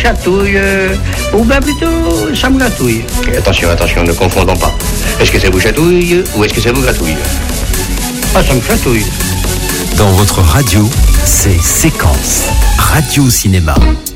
chatouille, ou bien plutôt ça me gratouille. Attention, attention, ne confondons pas. Est-ce que ça vous chatouille ou est-ce que ça vous gratouille? Ah, ça me chatouille. Dans votre radio, c'est Séquence Radio Cinéma.